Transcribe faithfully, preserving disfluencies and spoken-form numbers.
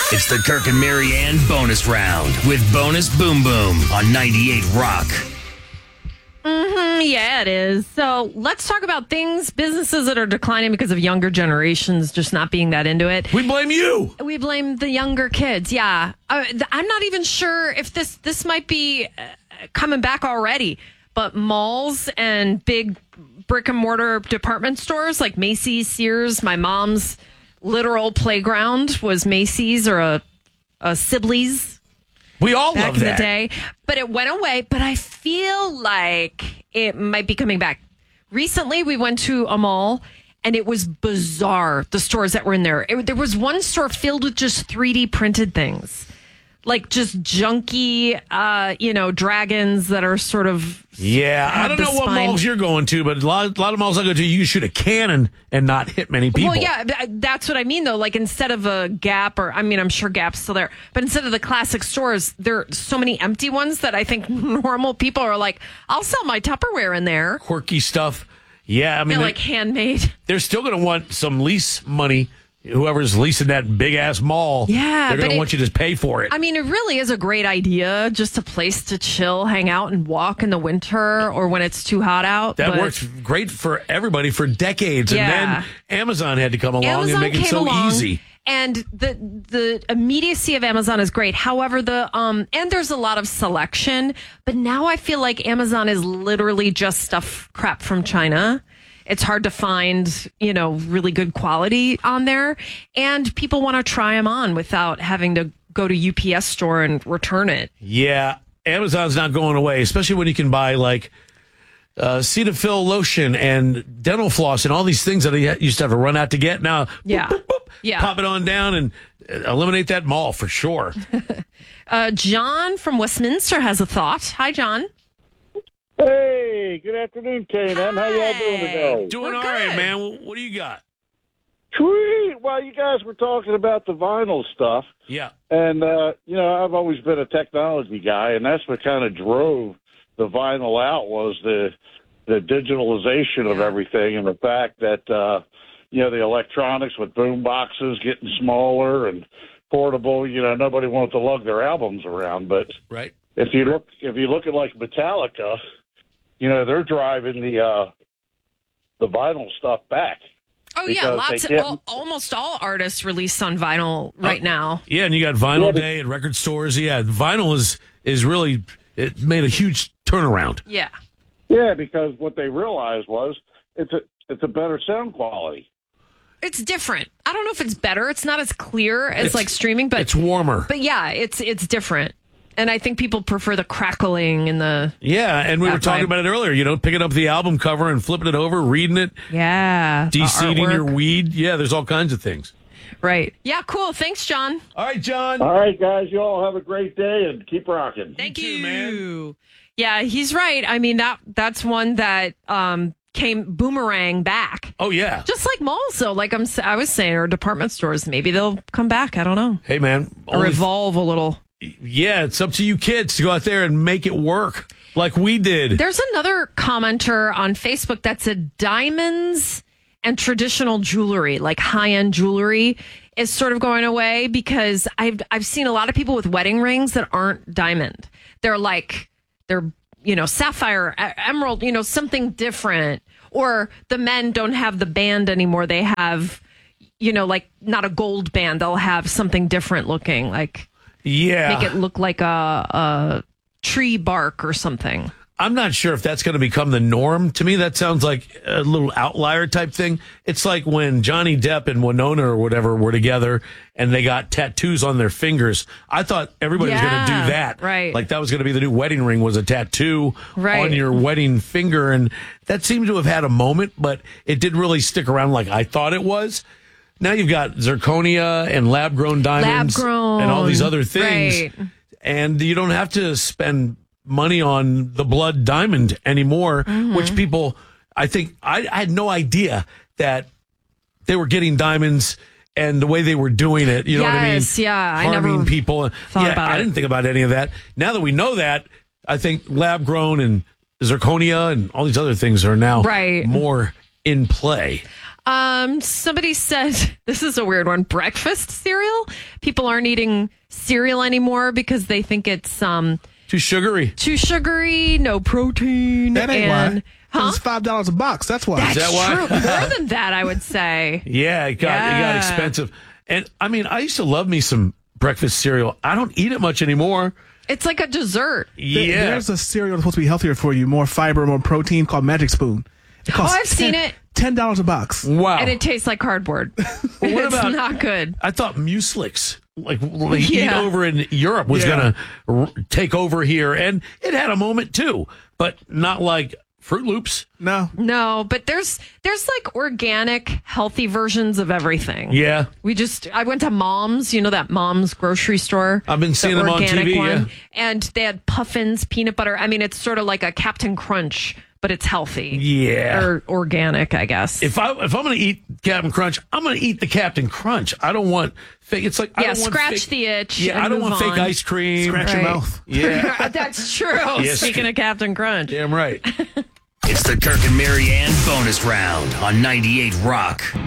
It's the Kirk and Marianne bonus round with Bonus Boom Boom on ninety-eight Rock. Mm-hmm, yeah, it is. So let's talk about things, businesses that are declining because of younger generations just not being that into it. We blame you. We blame the younger kids. Yeah. Uh, th- I'm not even sure if this, this might be uh, coming back already, but malls and big brick and mortar department stores like Macy's, Sears, my mom's literal playground was Macy's or a, a Sibley's. We all back love in that. the day, but it went away. But I feel like it might be coming back. Recently, we went to a mall, and it was bizarre. The stores that were in there. It, there was one store filled with just three D printed things, like just junky, uh, you know, dragons that are sort of. Yeah, I don't know what spine. malls you're going to, but a lot, a lot of malls I go to, you shoot a cannon and not hit many people. Well, yeah, th- that's what I mean, though. Like, instead of a Gap, or, I mean, I'm sure Gap's still there, but instead of the classic stores, there are so many empty ones that I think normal people are like, I'll sell my Tupperware in there. Quirky stuff. Yeah, I mean, They're they're, like handmade. they're still going to want some lease money. Whoever's leasing that big ass mall, Yeah, they're going but to want it- you to pay for it. I mean, it really is a great idea, just a place to chill, hang out, and walk in the winter or when it's too hot out. That but works great for everybody for decades. Yeah. And then Amazon had to come along Amazon and make it came so along, easy. And the the immediacy of Amazon is great. However, the um and there's a lot of selection, but now I feel like Amazon is literally just stuff crap from China. It's hard to find, you know, really good quality on there. And people want to try them on without having to go to U P S store and return it. Yeah, Amazon's not going away, especially when you can buy like uh, Cetaphil lotion and dental floss and all these things that I used to have to run out to get. Now, Yeah. boop, boop, boop, Yeah. pop it on down and eliminate that mall for sure. Uh, John from Westminster has a thought. Hi, John. Hey, good afternoon, K and M. How y'all doing today? Doing We're all right, good. man. What do you got? Sweet. Well, you guys were talking about the vinyl stuff, Yeah. and uh, you know, I've always been a technology guy, and that's what kind of drove the vinyl out was the the digitalization of Yeah. everything, and the fact that uh, you know the electronics with boom boxes getting smaller and portable. You know, nobody wanted to lug their albums around, but Right. if you look if you look at like Metallica, you know, they're driving the uh, the vinyl stuff back. Oh, yeah. Because Lots they of, can't- al- almost all artists release on vinyl right now. Yeah, and you got Vinyl Yeah, but- Day at record stores. Yeah, vinyl is is really it made a huge turnaround. Yeah. Yeah, because what they realized was it's a it's a better sound quality. It's different. I don't know if it's better. It's not as clear as It's- like streaming, but It's warmer. but yeah, it's it's different. And I think people prefer the crackling and the Yeah, and we That were talking vibe. about it earlier. You know, picking up the album cover and flipping it over, reading it, yeah, the de-seeding artwork. your weed. Yeah, there's all kinds of things. Right. Yeah, cool. Thanks, John. All right, John. All right, guys, you all have a great day and keep rocking. Thank too, you. man. Yeah, he's right. I mean, that that's one that um came boomerang back. Oh yeah. Just like malls, though, like I'm, I was saying, or department stores, maybe they'll come back. I don't know. Hey man. Or only- evolve a little. yeah, it's up to you kids to go out there and make it work like we did. There's another commenter on Facebook that said diamonds and traditional jewelry, like high-end jewelry, is sort of going away because I've I've seen a lot of people with wedding rings that aren't diamond. They're like they're you know sapphire, e- emerald, you know something different. Or the men don't have the band anymore. They have you know like not a gold band. They'll have something different looking, like yeah. make it look like a, a tree bark or something. I'm not sure if that's going to become the norm. To me, that sounds like a little outlier type thing. It's like when Johnny Depp and Winona or whatever were together and they got tattoos on their fingers. I thought everybody was going to Yeah, do that. right. Like that was going to be the new wedding ring, was a tattoo Right. on your wedding finger. And that seemed to have had a moment, but it did really stick around like I thought it was. Now you've got zirconia and lab grown diamonds Lab-grown, and all these other things. right. And you don't have to spend money on the blood diamond anymore, Mm-hmm. which people, I think, I, I had no idea that they were getting diamonds and the way they were doing it. You know what I mean? Yes, yeah, I Harming never people. thought yeah, about I it. didn't think about any of that. Now that we know that, I think lab grown and zirconia and all these other things are now Right. more in play. Um, somebody said this is a weird one. Breakfast cereal. People aren't eating cereal anymore because they think it's um, Too sugary. too sugary, no protein. That ain't and, why. 'Cause Huh? It's five dollars a box. That's why. That's that why? true. More than that, I would say. Yeah, it got it got Yeah. expensive. And I mean, I used to love me some breakfast cereal. I don't eat it much anymore. It's like a dessert. There- Yeah. There's a cereal that's supposed to be healthier for you, more fiber, more protein, called Magic Spoon. It costs Oh, I've seen it. ten dollars a box. Wow. And it tastes like cardboard. what it's about- not good. I thought Mueslix, like they eat Yeah. over in Europe, was Yeah. going to r- take over here, and it had a moment too, but not like Fruit Loops. No. No, but there's there's like organic, healthy versions of everything. Yeah, We just I went to Mom's, you know that Mom's grocery store. I've been seeing the them on organic T V, yeah. And they had puffins, peanut butter. I mean, it's sort of like a Captain Crunch, but it's healthy. Yeah. Or organic, I guess. if I if I'm going to eat Captain Crunch, I'm going to eat the Captain Crunch. I don't want fake. It's like I yeah, don't want scratch fake- the itch. Yeah, and I don't move want fake on. ice cream. Scratch your Right. mouth. Yeah, That's true. Yes. Speaking of Captain Crunch. damn right. It's the Kirk and Marianne bonus round on ninety-eight Rock.